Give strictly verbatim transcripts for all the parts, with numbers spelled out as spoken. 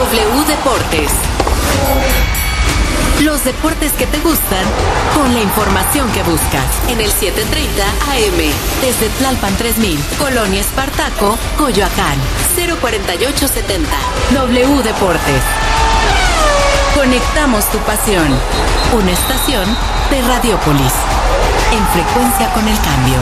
W Deportes. Los deportes que te gustan con la información que buscas en el setecientos treinta A M desde Tlalpan tres mil, Colonia Espartaco, Coyoacán, cero cuarenta y ocho setenta. W Deportes. Conectamos tu pasión. Una estación de Radiopolis. En frecuencia con el cambio.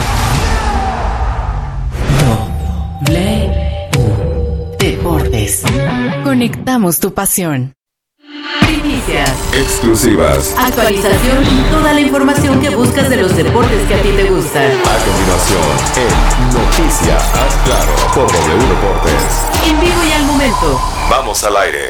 W Deportes. Conectamos tu pasión. Primicias, exclusivas, actualización y toda la información que buscas de los deportes que a ti te gustan. A continuación, en Noticias Haz Claro por W Deportes. En vivo y al momento. Vamos al aire.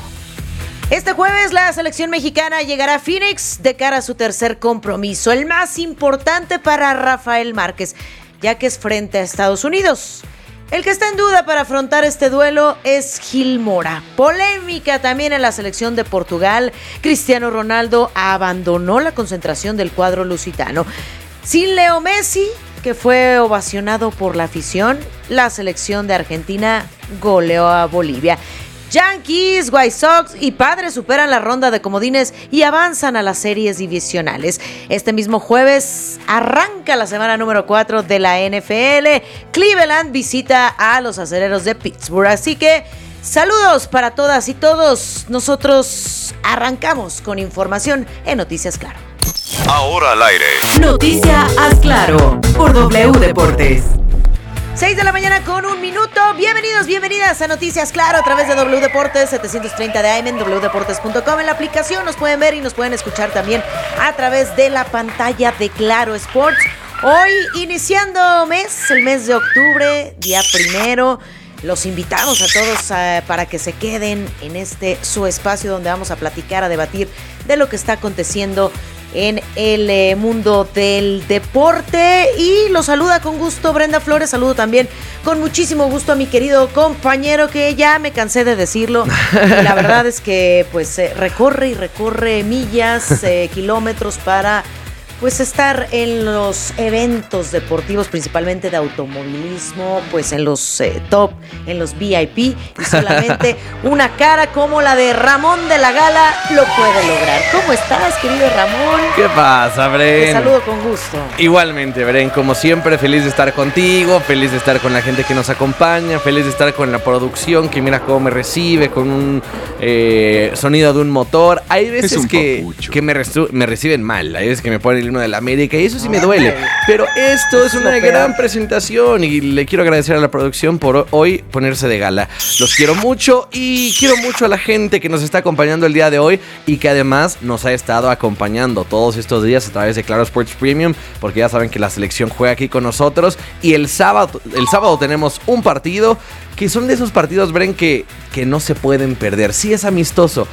Este jueves la selección mexicana llegará a Phoenix de cara a su tercer compromiso, el más importante para Rafael Márquez, ya que es frente a Estados Unidos. El que está en duda para afrontar este duelo es Gil Mora. Polémica también en la selección de Portugal. Cristiano Ronaldo abandonó la concentración del cuadro lusitano. Sin Leo Messi, que fue ovacionado por la afición, la selección de Argentina goleó a Bolivia. Yankees, White Sox y Padres superan la ronda de comodines y avanzan a las series divisionales. Este mismo jueves arranca la semana número cuatro de la N F L. Cleveland visita a los Acereros de Pittsburgh. Así que saludos para todas y todos. Nosotros arrancamos con información en Noticias Claro. Ahora al aire. Noticia Haz Claro por W Deportes. seis de la mañana con un minuto. Bienvenidos, bienvenidas a Noticias Claro a través de W Deportes setecientos treinta de A M en w deportes punto com. En la aplicación nos pueden ver y nos pueden escuchar también a través de la pantalla de Claro Sports. Hoy iniciando mes, el mes de octubre, día primero. Los invitamos a todos uh, para que se queden en este su espacio donde vamos a platicar, a debatir de lo que está aconteciendo en el eh, mundo del deporte. Y los saluda con gusto Brenda Flores. Saludo también con muchísimo gusto a mi querido compañero, que ya me cansé de decirlo, y la verdad es que pues eh, recorre y recorre millas, eh, kilómetros para pues estar en los eventos deportivos, principalmente de automovilismo, pues en los eh, top, en los V I P, y solamente una cara como la de Ramón de la Gala lo puede lograr. ¿Cómo estás, querido Ramón? ¿Qué pasa, Bren? Te saludo con gusto. Igualmente, Bren, como siempre, feliz de estar contigo, feliz de estar con la gente que nos acompaña, feliz de estar con la producción, que mira cómo me recibe, con un eh, sonido de un motor. Hay veces que, que me, resu- me reciben mal, hay veces que me ponen el himno de la América y eso sí me duele, pero esto es una gran presentación y le quiero agradecer a la producción por hoy ponerse de gala. Los quiero mucho y quiero mucho a la gente que nos está acompañando el día de hoy y que además nos ha estado acompañando todos estos días a través de Claro Sports Premium, porque ya saben que la selección juega aquí con nosotros y el sábado, el sábado tenemos un partido que son de esos partidos, Bren, que, que no se pueden perder. Sí es amistoso,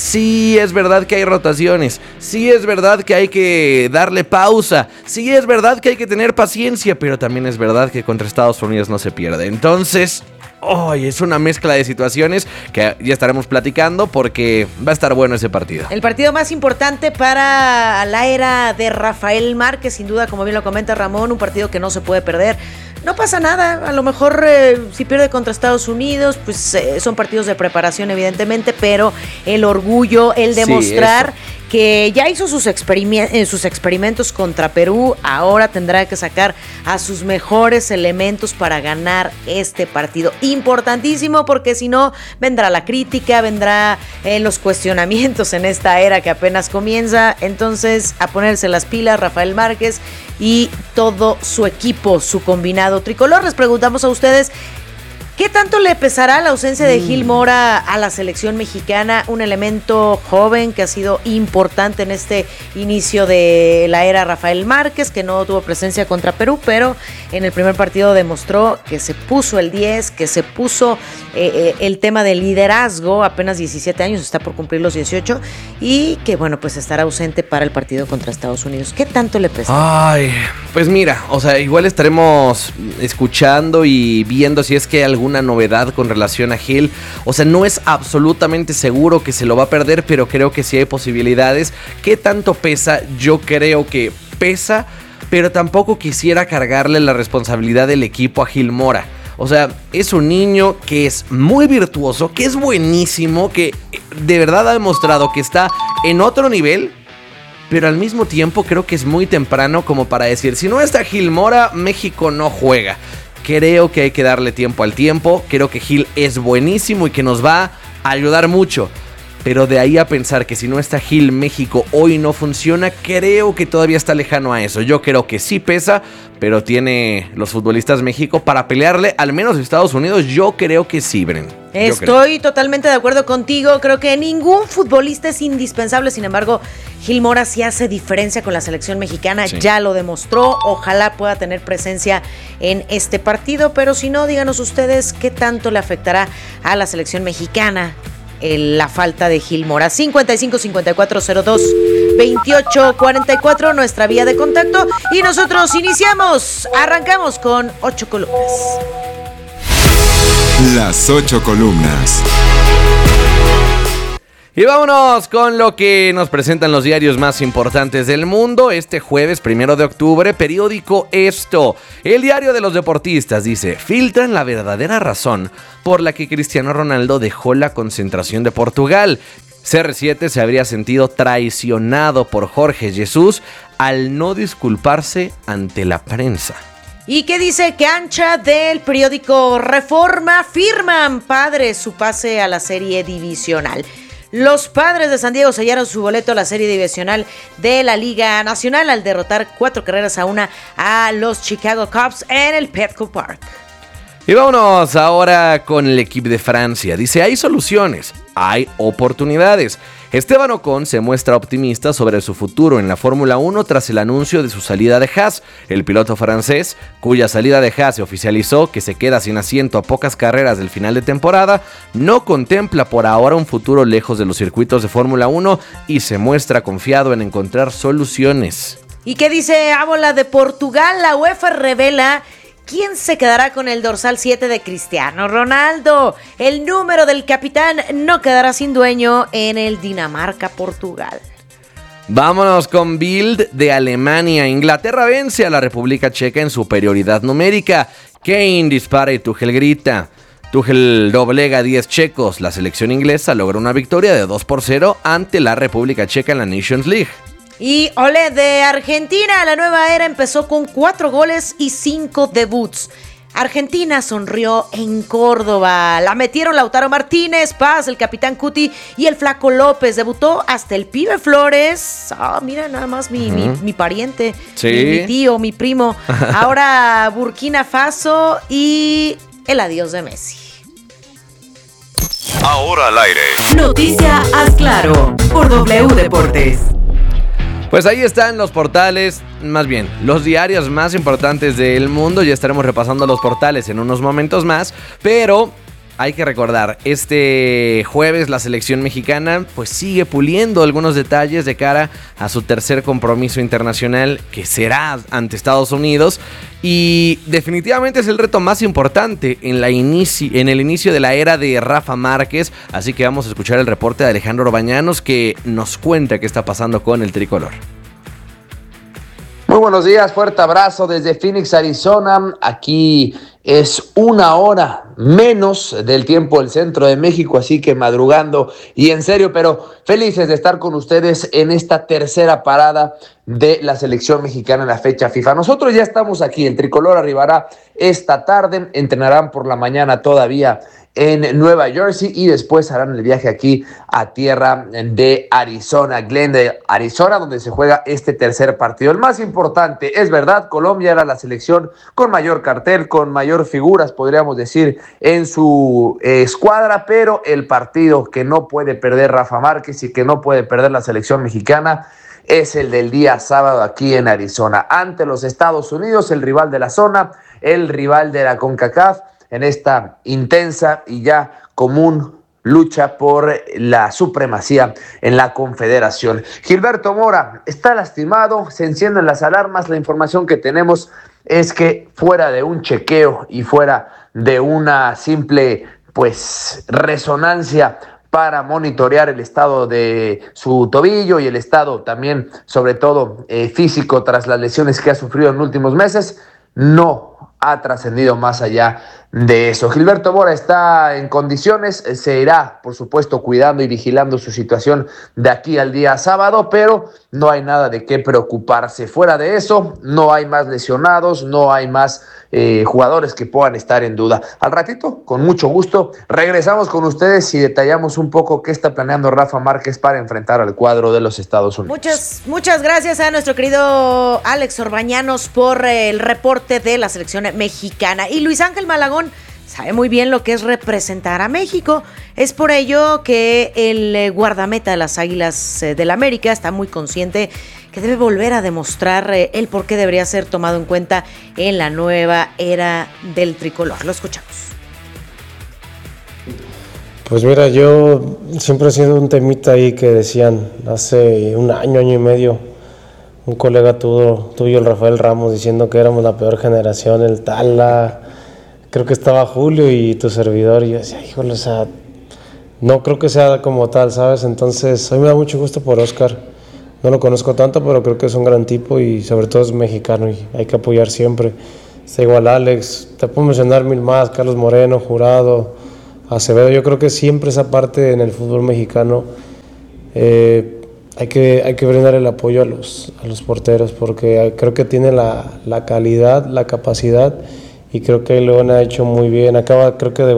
sí es verdad que hay rotaciones, sí es verdad que hay que darle pausa, sí es verdad que hay que tener paciencia, pero también es verdad que contra Estados Unidos no se pierde. Entonces, oh, es una mezcla de situaciones que ya estaremos platicando porque va a estar bueno ese partido. El partido más importante para la era de Rafael Márquez, sin duda, como bien lo comenta Ramón, un partido que no se puede perder. No pasa nada, a lo mejor eh, si pierde contra Estados Unidos, pues eh, son partidos de preparación evidentemente, pero el orgullo, el demostrar sí, que ya hizo sus, experime- eh, sus experimentos contra Perú, ahora tendrá que sacar a sus mejores elementos para ganar este partido. Importantísimo, porque si no vendrá la crítica, vendrá eh, los cuestionamientos en esta era que apenas comienza. Entonces, a ponerse las pilas Rafael Márquez y todo su equipo, su combinado tricolor. Les preguntamos a ustedes, ¿qué tanto le pesará la ausencia de Gil Mora a la selección mexicana? Un elemento joven que ha sido importante en este inicio de la era Rafael Márquez, que no tuvo presencia contra Perú, pero en el primer partido demostró que se puso el diez, que se puso eh, eh, el tema del liderazgo, apenas diecisiete años, está por cumplir los dieciocho, y que bueno, pues estará ausente para el partido contra Estados Unidos. ¿Qué tanto le pesa? Ay, pues mira, o sea, igual estaremos escuchando y viendo si es que algún una novedad con relación a Gil. O sea, no es absolutamente seguro que se lo va a perder, pero creo que sí hay posibilidades. ¿Qué tanto pesa? Yo creo que pesa, pero tampoco quisiera cargarle la responsabilidad del equipo a Gil Mora. O sea, es un niño que es muy virtuoso, que es buenísimo, que de verdad ha demostrado que está en otro nivel, pero al mismo tiempo creo que es muy temprano como para decir, si no está Gil Mora, México no juega. Creo que hay que darle tiempo al tiempo, creo que Gil es buenísimo y que nos va a ayudar mucho. Pero de ahí a pensar que si no está Gil, México hoy no funciona, creo que todavía está lejano a eso. Yo creo que sí pesa, pero tiene los futbolistas México para pelearle, al menos a Estados Unidos, yo creo que sí, Bren. Estoy totalmente de acuerdo contigo, creo que ningún futbolista es indispensable, sin embargo, Gil Mora sí hace diferencia con la selección mexicana, sí. Ya lo demostró, ojalá pueda tener presencia en este partido, pero si no, díganos ustedes qué tanto le afectará a la selección mexicana la falta de Gil Mora. cincuenta y cinco cincuenta y cuatro cero dos veintiocho cuarenta y cuatro, nuestra vía de contacto, y nosotros iniciamos, arrancamos con ocho columnas. Las ocho columnas. Y vámonos con lo que nos presentan los diarios más importantes del mundo. Este jueves primero de octubre, periódico Esto. El diario de los deportistas dice: filtran la verdadera razón por la que Cristiano Ronaldo dejó la concentración de Portugal. C R siete se habría sentido traicionado por Jorge Jesús al no disculparse ante la prensa. ¿Y qué dice Cancha del periódico Reforma? Firman Padres su pase a la serie divisional. Los Padres de San Diego sellaron su boleto a la serie divisional de la Liga Nacional al derrotar cuatro carreras a una a los Chicago Cubs en el Petco Park. Y vámonos ahora con el equipo de Francia. Dice, hay soluciones, hay oportunidades. Esteban Ocon se muestra optimista sobre su futuro en la Fórmula uno tras el anuncio de su salida de Haas. El piloto francés, cuya salida de Haas se oficializó que se queda sin asiento a pocas carreras del final de temporada, no contempla por ahora un futuro lejos de los circuitos de Fórmula uno y se muestra confiado en encontrar soluciones. ¿Y qué dice Ábola de Portugal? La UEFA revela ¿quién se quedará con el dorsal siete de Cristiano Ronaldo? El número del capitán no quedará sin dueño en el Dinamarca-Portugal. Vámonos con Bild de Alemania. Inglaterra vence a la República Checa en superioridad numérica. Kane dispara y Tuchel grita. Tuchel doblega a diez checos. La selección inglesa logra una victoria de dos por cero ante la República Checa en la Nations League. Y olé de Argentina, la nueva era empezó con cuatro goles y cinco debuts. Argentina sonrió en Córdoba, la metieron Lautaro Martínez, Paz, el capitán Cuti y el Flaco López. Debutó hasta el Pibe Flores. Ah, mira nada más mi, uh-huh. mi, mi pariente, sí. mi, mi tío, mi primo. Ahora Burkina Faso y el adiós de Messi. Ahora al aire. Noticia Haz Claro por W Deportes. Pues ahí están los portales, más bien, los diarios más importantes del mundo. Ya estaremos repasando los portales en unos momentos más, pero hay que recordar, este jueves la selección mexicana pues sigue puliendo algunos detalles de cara a su tercer compromiso internacional, que será ante Estados Unidos, y definitivamente es el reto más importante en, la inici- en el inicio de la era de Rafa Márquez, así que vamos a escuchar el reporte de Alejandro Bañanos, que nos cuenta qué está pasando con el tricolor. Muy buenos días, fuerte abrazo desde Phoenix, Arizona. Aquí es una hora menos del tiempo del centro de México, así que madrugando y en serio, pero felices de estar con ustedes en esta tercera parada de la selección mexicana en la fecha FIFA. Nosotros ya estamos aquí, el tricolor arribará esta tarde, entrenarán por la mañana todavía en Nueva Jersey y después harán el viaje aquí a tierra de Arizona, Glendale, Arizona, donde se juega este tercer partido. El más importante, es verdad, Colombia era la selección con mayor cartel, con mayor figuras, podríamos decir, en su eh, escuadra, pero el partido que no puede perder Rafa Márquez y que no puede perder la selección mexicana es el del día sábado aquí en Arizona, ante los Estados Unidos, el rival de la zona, el rival de la CONCACAF, en esta intensa y ya común lucha por la supremacía en la Confederación. Gilberto Mora está lastimado, se encienden las alarmas. La información que tenemos es que fuera de un chequeo y fuera de una simple pues resonancia para monitorear el estado de su tobillo y el estado también, sobre todo eh, físico, tras las lesiones que ha sufrido en últimos meses, no ha trascendido más allá de eso. Gilberto Mora está en condiciones, se irá, por supuesto, cuidando y vigilando su situación de aquí al día sábado, pero no hay nada de qué preocuparse. Fuera de eso, no hay más lesionados, no hay más eh, jugadores que puedan estar en duda. Al ratito, con mucho gusto, regresamos con ustedes y detallamos un poco qué está planeando Rafa Márquez para enfrentar al cuadro de los Estados Unidos. Muchas, muchas gracias a nuestro querido Alex Orbañanos por el reporte de la selección mexicana. Y Luis Ángel Malagón sabe muy bien lo que es representar a México. Es por ello que el guardameta de las Águilas del América está muy consciente que debe volver a demostrar el por qué debería ser tomado en cuenta en la nueva era del tricolor. Lo escuchamos. Pues mira, yo siempre he sido un temita ahí que decían hace un año, año y medio, un colega tuyo, tuyo, el Rafael Ramos, diciendo que éramos la peor generación, el Tala, creo que estaba Julio y tu servidor, y yo decía, híjole, o sea, no creo que sea como tal, ¿sabes? Entonces, hoy me da mucho gusto por Oscar. No lo conozco tanto, pero creo que es un gran tipo y sobre todo es mexicano y hay que apoyar siempre. Está igual Alex, te puedo mencionar mil más, Carlos Moreno, Jurado, Acevedo. Yo creo que siempre esa parte en el fútbol mexicano eh, hay que, hay que brindar el apoyo a los, a los porteros porque creo que tiene la, la calidad, la capacidad y creo que León ha hecho muy bien. Acaba, creo que de